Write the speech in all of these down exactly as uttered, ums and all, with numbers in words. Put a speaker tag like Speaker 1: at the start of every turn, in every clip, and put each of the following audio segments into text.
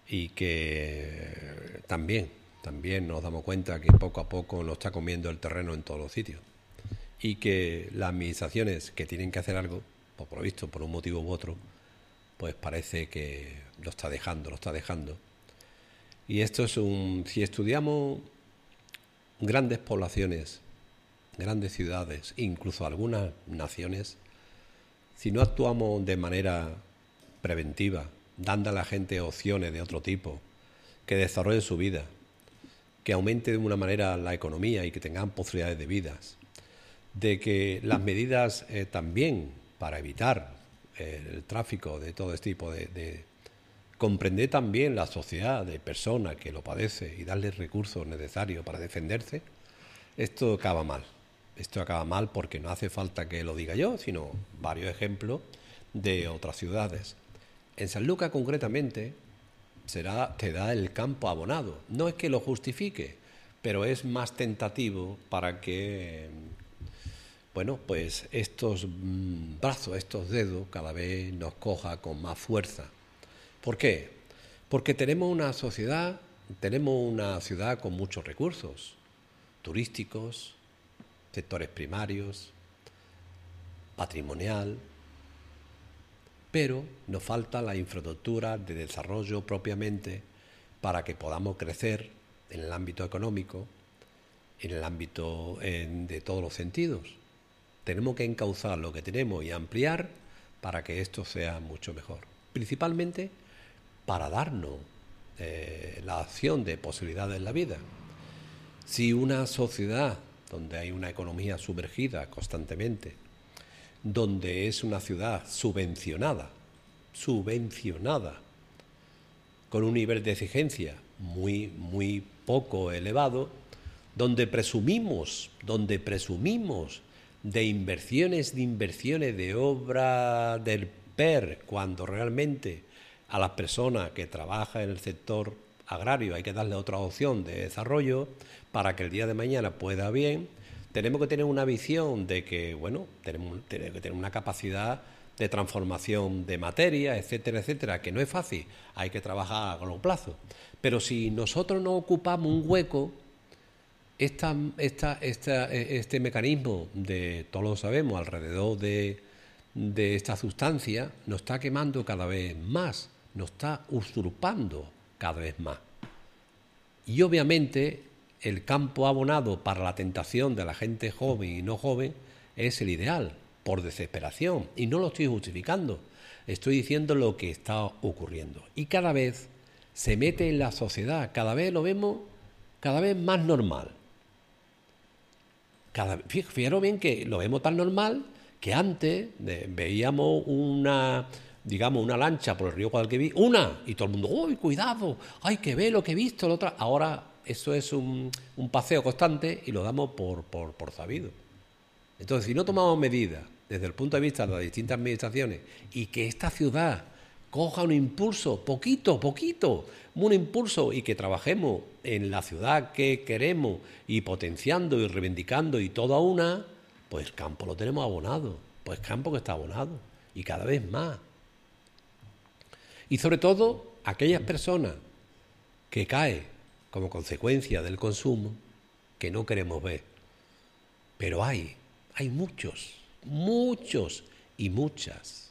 Speaker 1: y que también, también nos damos cuenta que poco a poco nos está comiendo el terreno en todos los sitios y que las administraciones que tienen que hacer algo, pues por lo visto, por un motivo u otro, pues parece que lo está dejando, lo está dejando. Y esto es un... Si estudiamos grandes poblaciones, grandes ciudades, incluso algunas naciones, si no actuamos de manera preventiva, dando a la gente opciones de otro tipo, que desarrollen su vida, que aumente de una manera la economía y que tengan posibilidades de vidas, de que las medidas eh, también para evitar eh, el tráfico de todo este tipo de, de comprender también la sociedad de personas que lo padece y darles recursos necesarios para defenderse, esto acaba mal. Esto acaba mal porque no hace falta que lo diga yo, sino varios ejemplos de otras ciudades. En San Lucas concretamente será, te da el campo abonado. No es que lo justifique, pero es más tentativo para que, bueno, pues estos mmm, brazos, estos dedos cada vez nos coja con más fuerza. ¿Por qué? Porque tenemos una sociedad, tenemos una ciudad con muchos recursos turísticos, sectores primarios, patrimonial, pero nos falta la infraestructura de desarrollo propiamente para que podamos crecer en el ámbito económico, en el ámbito en, de todos los sentidos. Tenemos que encauzar lo que tenemos y ampliar para que esto sea mucho mejor. Principalmente para darnos eh, la acción de posibilidades en la vida. Si una sociedad donde hay una economía sumergida constantemente, donde es una ciudad subvencionada, subvencionada, con un nivel de exigencia muy, muy poco elevado, donde presumimos, donde presumimos de inversiones, de inversiones, de obra del P E R, cuando realmente a las personas que trabajan en el sector agrario hay que darle otra opción de desarrollo para que el día de mañana pueda bien. Tenemos que tener una visión de que, bueno, tenemos, tenemos que tener una capacidad de transformación de materia, etcétera, etcétera, que no es fácil, hay que trabajar a largo plazo. Pero si nosotros no ocupamos un hueco, esta, esta, esta, este mecanismo de, todos lo sabemos, alrededor de, de esta sustancia, nos está quemando cada vez más, nos está usurpando cada vez más. Y obviamente el campo abonado para la tentación de la gente joven y no joven es el ideal, por desesperación. Y no lo estoy justificando, estoy diciendo lo que está ocurriendo. Y cada vez se mete en la sociedad, cada vez lo vemos cada vez más normal. Cada, fijaros bien que lo vemos tan normal que antes de, veíamos una, digamos, una lancha por el río Guadalquivir, una, y todo el mundo, ¡uy, cuidado! ¡Ay, que ve lo que he visto! La otra. Ahora eso es un, un paseo constante y lo damos por, por, por sabido. Entonces, si no tomamos medidas desde el punto de vista de las distintas administraciones y que esta ciudad coja un impulso, poquito, poquito, un impulso y que trabajemos en la ciudad que queremos y potenciando y reivindicando y toda una, pues el campo lo tenemos abonado, pues campo que está abonado y cada vez más. Y sobre todo, aquellas personas que caen como consecuencia del consumo que no queremos ver. Pero hay, hay muchos, muchos y muchas.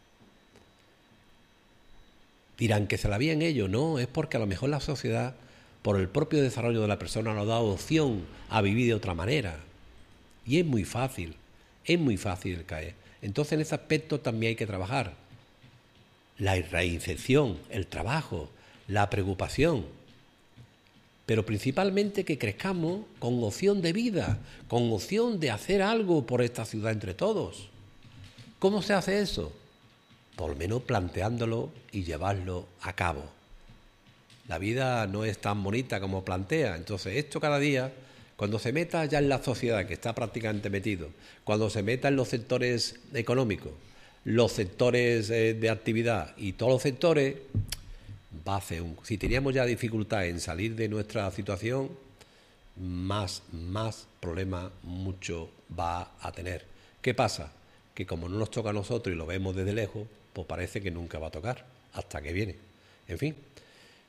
Speaker 1: Dirán que se la veían ellos, no, es porque a lo mejor la sociedad, por el propio desarrollo de la persona, nos da opción a vivir de otra manera. Y es muy fácil, es muy fácil caer. Entonces en ese aspecto también hay que trabajar. La reinserción, el trabajo, la preocupación. Pero principalmente que crezcamos con opción de vida, con opción de hacer algo por esta ciudad entre todos. ¿Cómo se hace eso? Por lo menos planteándolo y llevarlo a cabo. La vida no es tan bonita como plantea. Entonces esto cada día, cuando se meta ya en la sociedad, que está prácticamente metido, cuando se meta en los sectores económicos, los sectores eh, de actividad y todos los sectores, va a hacer un... Si teníamos ya dificultad en salir de nuestra situación, más, más problema mucho va a tener. ¿Qué pasa? Que como no nos toca a nosotros y lo vemos desde lejos, pues parece que nunca va a tocar, hasta que viene. En fin,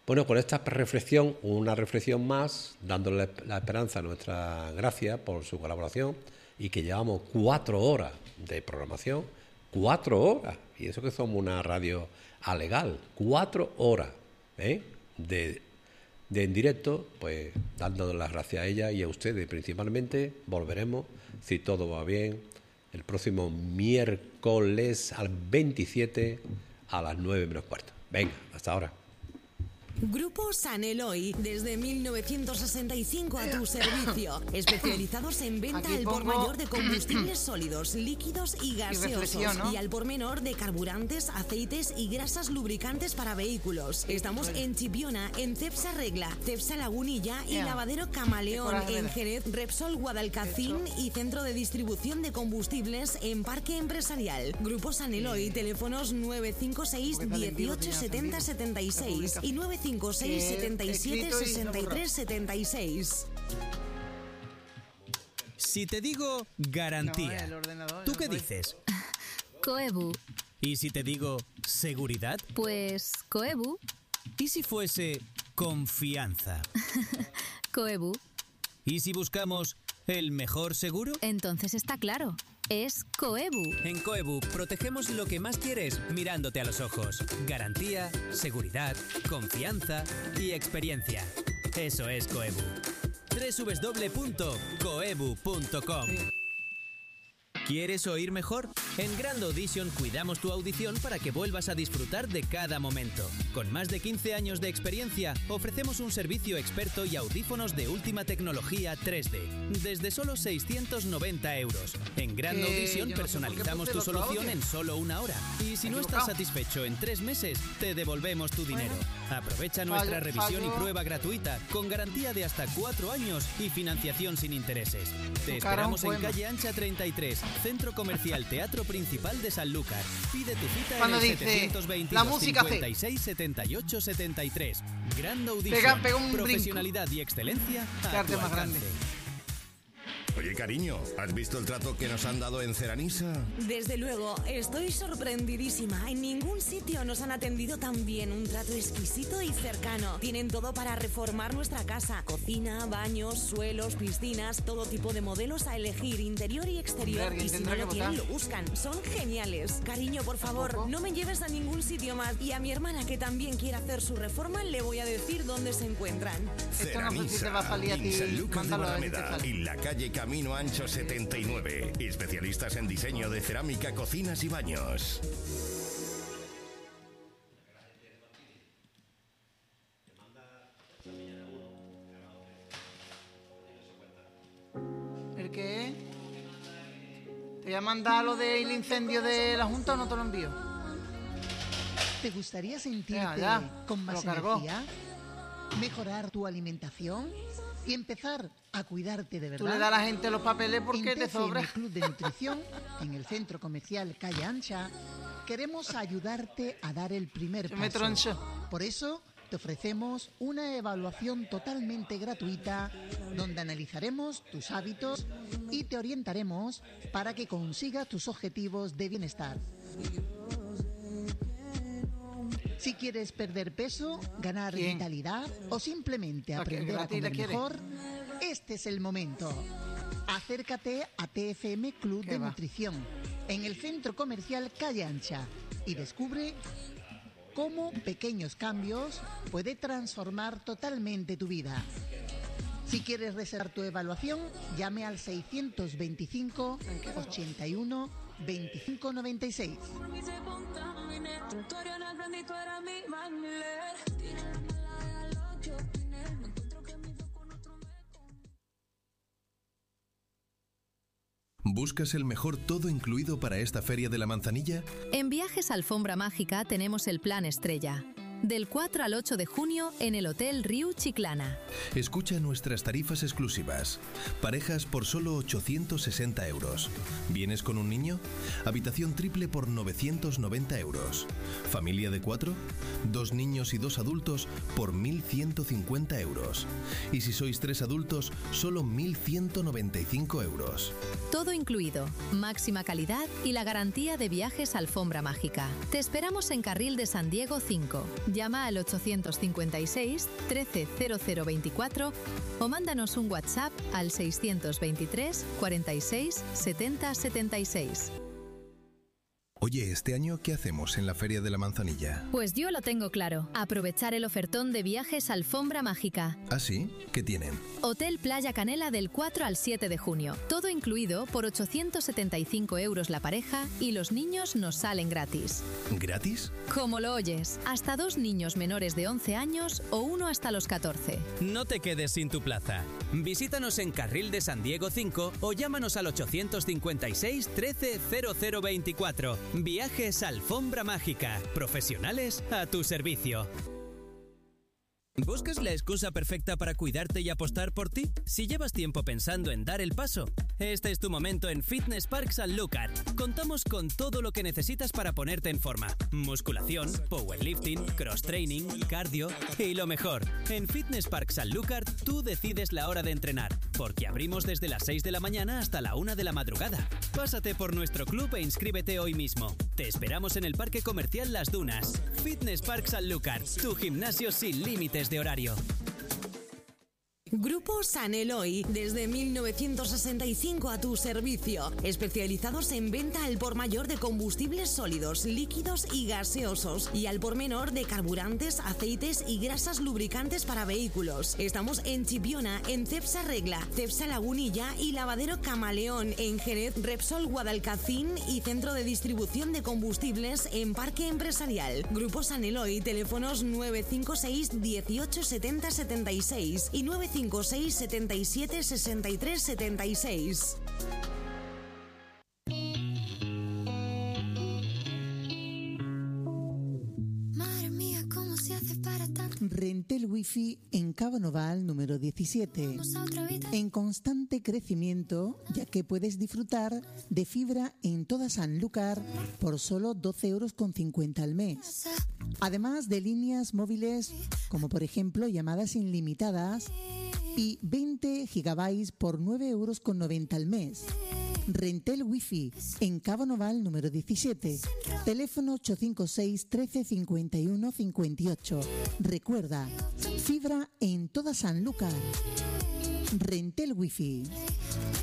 Speaker 1: Bueno, con esta reflexión, una reflexión más, dándole la esperanza a nuestra Gracia por su colaboración, y que llevamos cuatro horas de programación, cuatro horas, y eso que somos una radio alegal, cuatro horas ¿eh? de, de en directo, pues dándole las gracias a ella y a ustedes principalmente. Volveremos, si todo va bien, el próximo miércoles al veintisiete a las nueve menos cuarto. Venga, hasta ahora.
Speaker 2: Grupo San Eloy, desde mil novecientos sesenta y cinco a tu servicio, especializados en venta
Speaker 3: Aquí
Speaker 2: al por
Speaker 3: pongo-
Speaker 2: mayor de combustibles sólidos, líquidos y gaseosos,
Speaker 3: reflexión, ¿no?
Speaker 2: y al por menor de carburantes, aceites y grasas lubricantes para vehículos. Estamos en Chipiona, en Cepsa Regla, Cepsa Lagunilla y
Speaker 3: Ya.
Speaker 2: Lavadero Camaleón,
Speaker 3: Qué coraje me
Speaker 2: en
Speaker 3: da.
Speaker 2: Jerez, Repsol Guadalcacín y Centro de Distribución de Combustibles en Parque Empresarial. Grupo San Eloy, teléfonos nueve cinco seis,
Speaker 3: Porque está lentido,
Speaker 2: dieciocho,
Speaker 3: tenía
Speaker 2: setenta,
Speaker 3: encendido.
Speaker 2: setenta y seis
Speaker 3: La
Speaker 2: y nueve cinco seis,
Speaker 3: Que
Speaker 2: setenta y siete,
Speaker 3: escrito y se
Speaker 2: sesenta y tres,
Speaker 3: borró.
Speaker 2: setenta y seis.
Speaker 4: Si te digo
Speaker 3: No,
Speaker 4: garantía,
Speaker 3: el ordenador,
Speaker 4: ¿tú
Speaker 3: no
Speaker 4: qué
Speaker 3: soy.
Speaker 4: dices?
Speaker 5: Coebu,
Speaker 4: ¿Y si te digo seguridad?
Speaker 5: pues Coebu,
Speaker 4: ¿Y si fuese confianza?
Speaker 5: Coebu,
Speaker 4: ¿Y si buscamos el mejor seguro?
Speaker 5: entonces está claro, es Coebu.
Speaker 4: En Coebu protegemos lo que más quieres mirándote a los ojos. Garantía, seguridad, confianza y experiencia. Eso es Coebu. doble u doble u doble u punto coebu punto com. ¿Quieres oír mejor? En Grand Audition cuidamos tu audición para que vuelvas a disfrutar de cada momento. Con más de quince años de experiencia, ofrecemos un servicio experto y audífonos de última tecnología tres D, desde solo seiscientos noventa euros. En Grand
Speaker 3: Que
Speaker 4: Audition
Speaker 3: yo no sé por qué
Speaker 4: personalizamos
Speaker 3: puse
Speaker 4: tu
Speaker 3: el otro
Speaker 4: solución
Speaker 3: audio.
Speaker 4: en solo una hora. Y si no estás
Speaker 3: Equivocado.
Speaker 4: satisfecho en tres meses, te devolvemos tu dinero. Aprovecha nuestra
Speaker 3: Fallo,
Speaker 4: revisión y
Speaker 3: fallo.
Speaker 4: prueba gratuita, con garantía de hasta cuatro años y financiación sin intereses. Te
Speaker 3: Tu cara, un
Speaker 4: esperamos en
Speaker 3: poema.
Speaker 4: calle Ancha treinta y tres, Centro Comercial Teatro Principal de Sanlúcar. Pide tu cita
Speaker 3: Cuando
Speaker 4: en el
Speaker 3: dice,
Speaker 4: setecientos
Speaker 3: la
Speaker 4: veintidós,
Speaker 3: música hace-
Speaker 4: cincuenta y seis, setenta y ocho, setenta y tres. Grand Audition.
Speaker 3: Pega- pega un brinco.
Speaker 4: Profesionalidad y excelencia a
Speaker 3: Qué arte
Speaker 4: tu
Speaker 3: más
Speaker 4: alcance.
Speaker 3: grande.
Speaker 6: Oye, cariño, ¿has visto el trato que nos han dado en Ceranisa?
Speaker 2: Desde luego, estoy sorprendidísima. En ningún sitio nos han atendido tan bien. Un trato exquisito y cercano. Tienen todo para reformar nuestra casa. Cocina, baños, suelos, piscinas, todo tipo de modelos a elegir, interior y exterior.
Speaker 3: Alguien
Speaker 2: Y si
Speaker 3: tendrá
Speaker 2: no lo
Speaker 3: que
Speaker 2: tienen,
Speaker 3: votar.
Speaker 2: lo buscan. Son geniales. Cariño, por favor,
Speaker 3: ¿Tampoco?
Speaker 2: no me lleves a ningún sitio más. Y a mi hermana, que también quiere hacer su reforma, le voy a decir dónde se encuentran.
Speaker 3: Esto no sé si te va a salir a ti.
Speaker 6: en Sanlúcar de
Speaker 3: Mándalo a ver si te
Speaker 6: Barrameda,
Speaker 3: sale.
Speaker 6: en la calle Camino Ancho setenta y nueve. Especialistas en diseño de cerámica, cocinas y baños.
Speaker 3: ¿El qué? ¿Te voy a mandar lo del incendio de la Junta o no te lo envío?
Speaker 7: ¿Te gustaría sentirte
Speaker 3: Ya, ya,
Speaker 7: con más
Speaker 3: lo cargó.
Speaker 7: energía? ¿Mejorar tu alimentación? ¿Y empezar a cuidarte de verdad?
Speaker 3: Tú le das a la gente los papeles porque
Speaker 7: En
Speaker 3: te
Speaker 7: T F M
Speaker 3: sobra.
Speaker 7: Club de Nutrición, en el Centro Comercial Calle Ancha, queremos ayudarte a dar el primer
Speaker 3: Se me
Speaker 7: paso.
Speaker 3: tronchó.
Speaker 7: Por eso, te ofrecemos una evaluación totalmente gratuita donde analizaremos tus hábitos y te orientaremos para que consigas tus objetivos de bienestar. Si quieres perder peso, ganar
Speaker 3: ¿Quién?
Speaker 7: vitalidad o simplemente
Speaker 3: ¿La que
Speaker 7: aprender a
Speaker 3: gratis la
Speaker 7: comer
Speaker 3: quiere?
Speaker 7: mejor, este es el momento. Acércate a T F M Club
Speaker 3: ¿Qué
Speaker 7: de
Speaker 3: va?
Speaker 7: Nutrición en el Centro Comercial Calle Ancha y descubre cómo pequeños cambios pueden transformar totalmente tu vida. Si quieres reservar tu evaluación, llame al seiscientos veinticinco, ochenta y uno, veinticinco noventa y seis.
Speaker 8: ¿Buscas el mejor todo incluido para esta Feria de la Manzanilla?
Speaker 5: En Viajes Alfombra Mágica tenemos el plan estrella. Del cuatro al ocho de junio en el Hotel Riu Chiclana.
Speaker 8: Escucha nuestras tarifas exclusivas. Parejas por solo ochocientos sesenta euros. ¿Vienes con un niño? Habitación triple por novecientos noventa euros. ¿Familia de cuatro? Dos niños y dos adultos por mil ciento cincuenta euros. Y si sois tres adultos, solo mil ciento noventa y cinco euros.
Speaker 5: Todo incluido, máxima calidad y la garantía de Viajes Alfombra Mágica. Te esperamos en Carril de San Diego cinco. Llama al ochocientos cincuenta y seis, trece cero cero veinticuatro o mándanos un WhatsApp al seiscientos veintitrés, cuarenta y seis, setenta, setenta y seis.
Speaker 8: Oye, ¿este año qué hacemos en la Feria de la Manzanilla?
Speaker 5: Pues yo lo tengo claro. Aprovechar el ofertón de viajes Alfombra Mágica.
Speaker 8: ¿Ah, sí? ¿Qué tienen?
Speaker 5: Hotel Playa Canela del cuatro al siete de junio. Todo incluido por ochocientos setenta y cinco euros la pareja y los niños nos salen gratis.
Speaker 8: ¿Gratis?
Speaker 5: Como lo oyes, hasta dos niños menores de once años o uno hasta los catorce.
Speaker 4: No te quedes sin tu plaza. Visítanos en Carril de San Diego cinco o llámanos al ochocientos cincuenta y seis, trece, cero cero veinticuatro. Viajes Alfombra Mágica. Profesionales a tu servicio. ¿Buscas la excusa perfecta para cuidarte y apostar por ti? Si llevas tiempo pensando en dar el paso, este es tu momento en Fitness Park Sanlúcar. Contamos con todo lo que necesitas para ponerte en forma. Musculación, powerlifting, cross-training, cardio y lo mejor. En Fitness Park Sanlúcar tú decides la hora de entrenar, porque abrimos desde las seis de la mañana hasta la una de la madrugada. Pásate por nuestro club e inscríbete hoy mismo. Te esperamos en el Parque Comercial Las Dunas. Fitness Park Sanlúcar, tu gimnasio sin límites de horario.
Speaker 2: Grupo San Eloy, desde mil novecientos sesenta y cinco a tu servicio, especializados en venta al por mayor de combustibles sólidos, líquidos y gaseosos y al por menor de carburantes, aceites y grasas lubricantes para vehículos. Estamos en Chipiona, en Cepsa Regla, Cepsa Lagunilla y Lavadero Camaleón, en Jerez, Repsol Guadalcacín y Centro de Distribución de Combustibles en Parque Empresarial. Grupo San Eloy, teléfonos nueve cinco seis, dieciocho, setenta, setenta y seis y nueve cinco seis, setenta y siete, sesenta y tres, setenta y seis.
Speaker 9: Madre mía, ¿cómo se hace para tanto?
Speaker 7: Rentel Wifi en Cabo Noval número diecisiete. En constante crecimiento, ya que puedes disfrutar de fibra en toda Sanlúcar por solo doce euros con cincuenta al mes. Además de líneas móviles como por ejemplo llamadas ilimitadas y veinte gigabytes por nueve euros con noventa al mes. Rentel Wifi en Cabo Noval número diecisiete. Teléfono ocho cinco seis, trece, cincuenta y uno, cincuenta y ocho. Recuerda, fibra en toda Sanlúcar. Rentel Wifi.